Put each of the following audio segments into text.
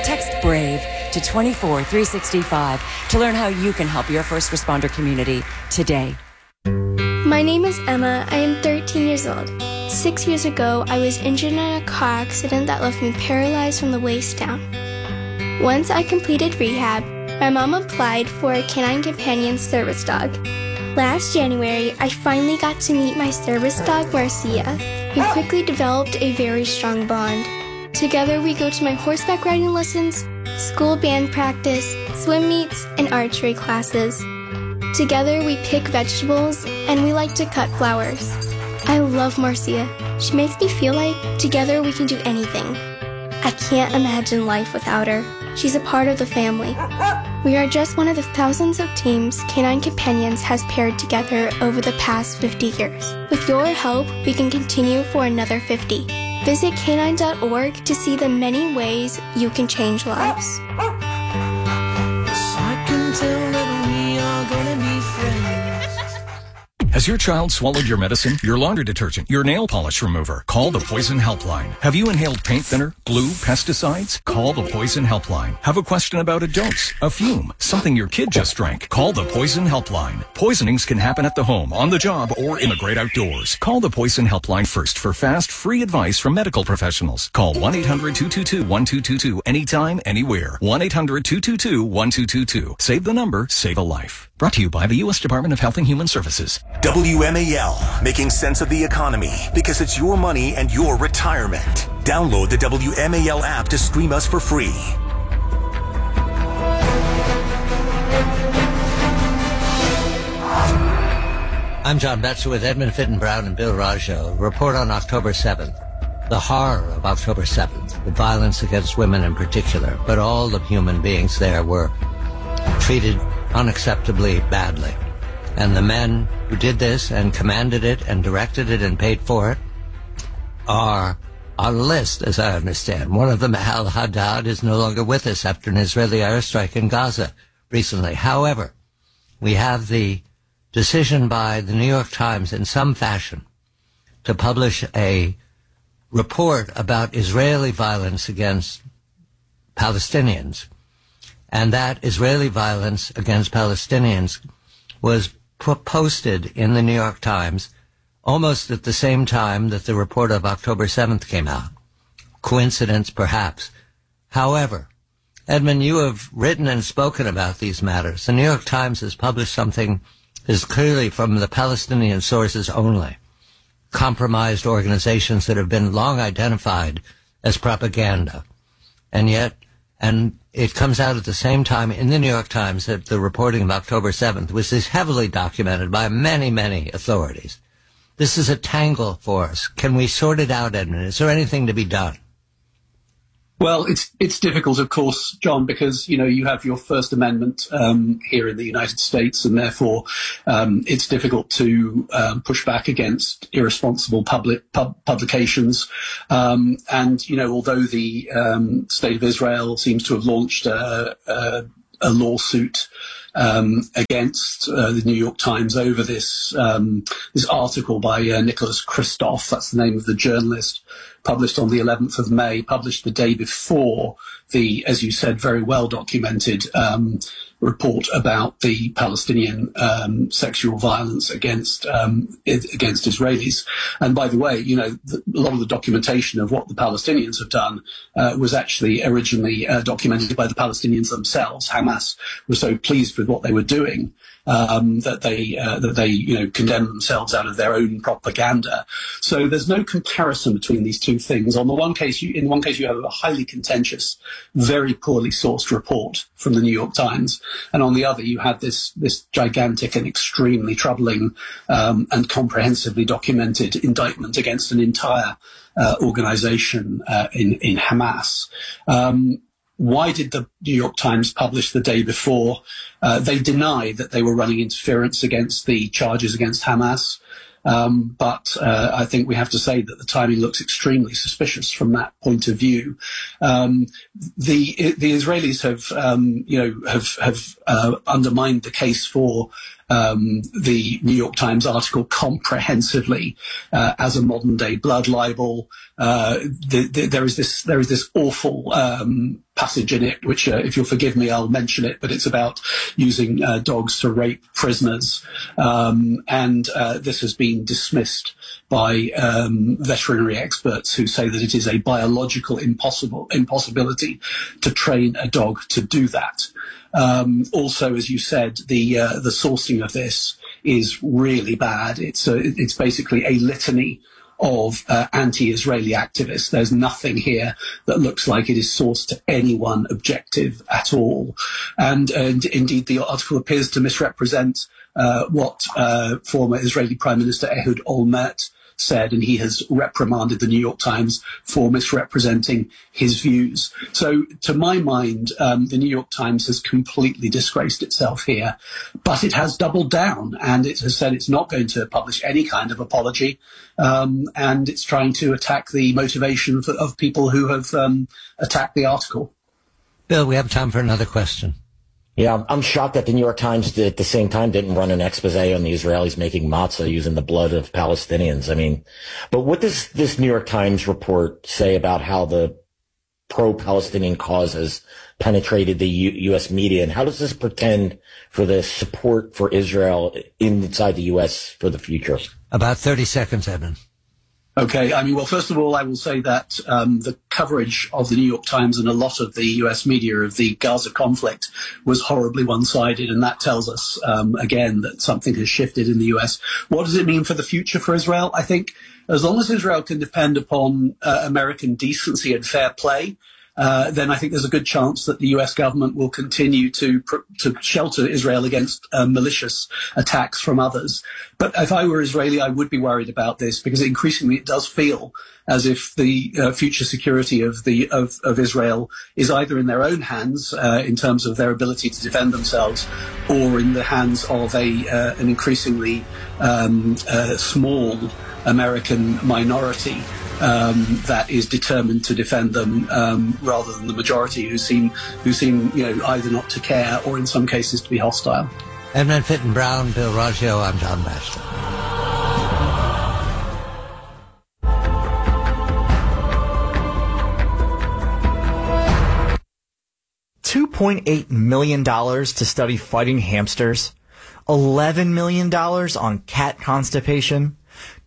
Text BRAVE to 24365 to learn how you can help your first responder community today. My name is Emma. I am 13 years old. 6 years ago, I was injured in a car accident that left me paralyzed from the waist down. Once I completed rehab, my mom applied for a Canine Companion service dog. Last January, I finally got to meet my service dog, Marcia. We quickly developed a very strong bond. Together, we go to my horseback riding lessons, school band practice, swim meets, and archery classes. Together, we pick vegetables, and we like to cut flowers. I love Marcia. She makes me feel like together we can do anything. I can't imagine life without her. She's a part of the family. We are just one of the thousands of teams Canine Companions has paired together over the past 50 years. With your help, we can continue for another 50. Visit canine.org to see the many ways you can change lives. I can tell that we are gonna be friends. Has your child swallowed your medicine, your laundry detergent, your nail polish remover? Call the Poison Helpline. Have you inhaled paint thinner, glue, pesticides? Call the Poison Helpline. Have a question about a dose, a fume, something your kid just drank? Call the Poison Helpline. Poisonings can happen at the home, on the job, or in the great outdoors. Call the Poison Helpline first for fast, free advice from medical professionals. Call 1-800-222-1222 anytime, anywhere. 1-800-222-1222. Save the number, save a life. Brought to you by the U.S. Department of Health and Human Services. WMAL, making sense of the economy because it's your money and your retirement. Download the WMAL app to stream us for free. I'm John Betzer with Edmund Fitton-Brown and Bill Rajo. Report on October 7th. The horror of October 7th, the violence against women in particular, but all the human beings there were treated unacceptably badly. And the men who did this and commanded it and directed it and paid for it are on a list, as I understand. One of them, al-Haddad, is no longer with us after an Israeli airstrike in Gaza recently. However, we have the decision by the New York Times in some fashion to publish a report about Israeli violence against Palestinians. And that Israeli violence against Palestinians was posted in the New York Times almost at the same time that the report of October 7th came out. Coincidence, perhaps. However, Edmund, you have written and spoken about these matters. The New York Times has published something that is clearly from the Palestinian sources only. Compromised organizations that have been long identified as propaganda. And yet, and it comes out at the same time in the New York Times that the reporting of October 7th was heavily documented by many, many authorities. This is a tangle for us. Can we sort it out, Edmund? Is there anything to be done? Well, it's difficult, of course, John, because, you know, you have your First Amendment here in the United States, and therefore it's difficult to push back against irresponsible publications. And, you know, although the State of Israel seems to have launched a lawsuit against the New York Times over this article by Nicholas Kristof, that's the name of the journalist, published on the 11th of May, published the day before the, as you said, very well documented report about the Palestinian sexual violence against Israelis. And by the way, you know, a lot of the documentation of what the Palestinians have done was actually originally documented by the Palestinians themselves. Hamas was so pleased with what they were doing that they you know, condemned themselves out of their own propaganda. So there's no comparison between these two things. In one case you have a highly contentious, very poorly sourced report from the New York Times, and on the other you have this gigantic and extremely troubling and comprehensively documented indictment against an entire organization in Hamas. Why did the New York Times publish the day before? They denied that they were running interference against the charges against Hamas. But I think we have to say that the timing looks extremely suspicious from that point of view. The Israelis have undermined the case for the New York Times article comprehensively as a modern day blood libel. There is this awful passage in it, which, if you'll forgive me, I'll mention it, but it's about using dogs to rape prisoners. And this has been dismissed by veterinary experts who say that it is a biological impossibility to train a dog to do that. Also, as you said, the sourcing of this is really bad. It's basically a litany of anti-Israeli activists. There's nothing here that looks like it is sourced to anyone objective at all. And indeed, the article appears to misrepresent what former Israeli Prime Minister Ehud Olmert said, and he has reprimanded the New York Times for misrepresenting his views. So, to my mind, the New York Times has completely disgraced itself here, but it has doubled down, and it has said it's not going to publish any kind of apology, and it's trying to attack the motivation of people who have attacked the article. Bill, we have time for another question. Yeah, I'm shocked that the New York Times at the same time didn't run an expose on the Israelis making matzah using the blood of Palestinians. I mean, but what does this New York Times report say about how the pro-Palestinian cause has penetrated the U.S. media, and how does this portend for the support for Israel inside the U.S. for the future? About 30 seconds, Edmund. Okay. I mean, well, first of all, I will say that the coverage of the New York Times and a lot of the U.S. media of the Gaza conflict was horribly one-sided, and that tells us, again, that something has shifted in the U.S. What does it mean for the future for Israel? I think as long as Israel can depend upon American decency and fair play, then I think there's a good chance that the U.S. government will continue to shelter Israel against malicious attacks from others. But if I were Israeli, I would be worried about this, because increasingly it does feel as if the future security of Israel is either in their own hands in terms of their ability to defend themselves, or in the hands of an increasingly small American minority that is determined to defend them, rather than the majority who seem either not to care or in some cases to be hostile. Edmund Fitton Brown, Bill Raggio, I'm John Batchelor. $2.8 million to study fighting hamsters, $11 million on cat constipation,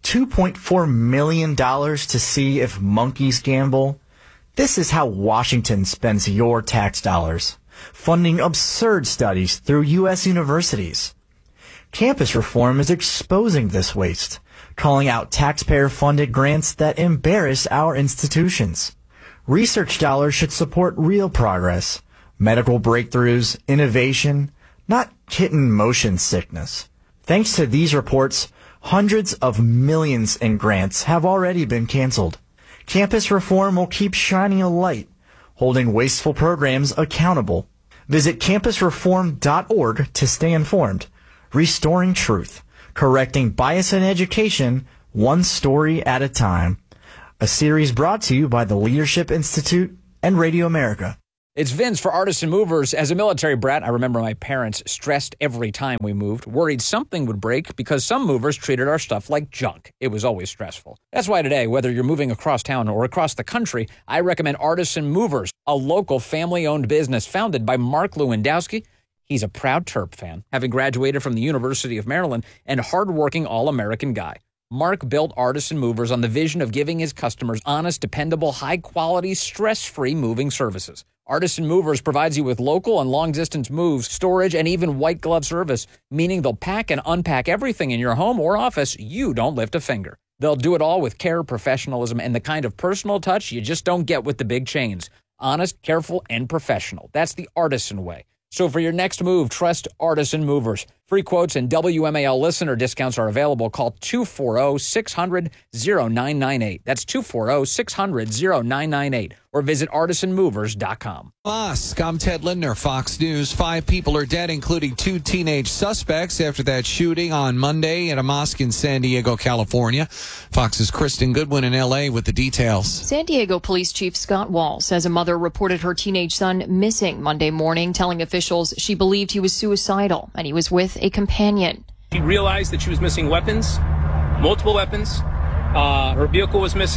$2.4 million to see if monkeys gamble. This is how Washington spends your tax dollars, funding absurd studies through U.S. universities. Campus reform is exposing this waste, calling out taxpayer-funded grants that embarrass our institutions. Research dollars should support real progress, medical breakthroughs, innovation, not kitten motion sickness. Thanks to these reports, hundreds of millions in grants have already been canceled. Campus reform will keep shining a light, holding wasteful programs accountable. Visit campusreform.org to stay informed. Restoring truth, correcting bias in education, one story at a time. A series brought to you by the Leadership Institute and Radio America. It's Vince for Artisan Movers. As a military brat, I remember my parents stressed every time we moved, worried something would break because some movers treated our stuff like junk. It was always stressful. That's why today, whether you're moving across town or across the country, I recommend Artisan Movers, a local family-owned business founded by Mark Lewandowski. He's a proud Terp fan, having graduated from the University of Maryland, and hardworking all-American guy. Mark built Artisan Movers on the vision of giving his customers honest, dependable, high-quality, stress-free moving services. Artisan Movers provides you with local and long-distance moves, storage, and even white glove service, meaning they'll pack and unpack everything in your home or office. You don't lift a finger. They'll do it all with care, professionalism, and the kind of personal touch you just don't get with the big chains. Honest, careful, and professional. That's the Artisan way. So for your next move, trust Artisan Movers. Free quotes and WMAL listener discounts are available. Call 240-600-0998. That's 240-600-0998. Or visit artisanmovers.com. Musk, I'm Ted Lindner, Fox News. 5 people are dead, including 2 teenage suspects after that shooting on Monday at a mosque in San Diego, California. Fox's Kristen Goodwin in L.A. with the details. San Diego Police Chief Scott Wall says a mother reported her teenage son missing Monday morning, telling officials she believed he was suicidal and he was with a companion. She realized that she was missing weapons, multiple weapons. Her vehicle was missing.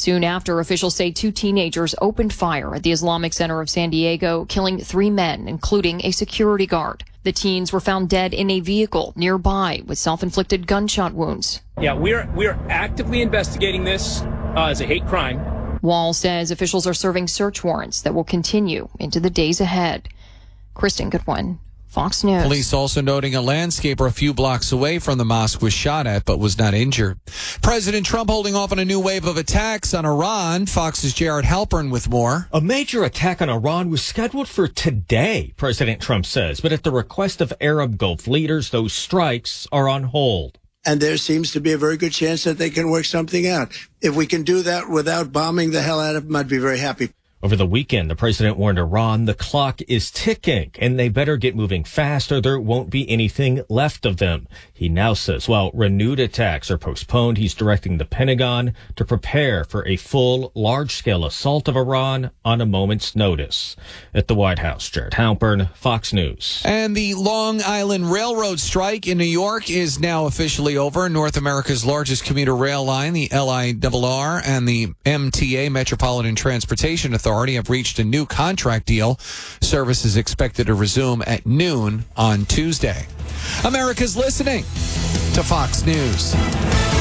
Soon after, officials say 2 teenagers opened fire at the Islamic Center of San Diego, killing 3 men, including a security guard. The teens were found dead in a vehicle nearby with self-inflicted gunshot wounds. Yeah, we're actively investigating this as a hate crime. Wall says officials are serving search warrants that will continue into the days ahead. Kristen Goodwin, Fox News. Police also noting a landscaper a few blocks away from the mosque was shot at but was not injured. President Trump holding off on a new wave of attacks on Iran. Fox's Jared Halpern with more. A major attack on Iran was scheduled for today, President Trump says, but at the request of Arab Gulf leaders, those strikes are on hold. And there seems to be a very good chance that they can work something out. If we can do that without bombing the hell out of them, I'd be very happy. Over the weekend, the president warned Iran the clock is ticking and they better get moving fast or there won't be anything left of them. He now says while renewed attacks are postponed, he's directing the Pentagon to prepare for a full, large-scale assault of Iran on a moment's notice. At the White House, Jared Halpern, Fox News. And the Long Island Railroad strike in New York is now officially over. North America's largest commuter rail line, the LIRR, and the MTA, Metropolitan Transportation Authority, have reached a new contract deal. Service is expected to resume at noon on Tuesday. America's listening to Fox News.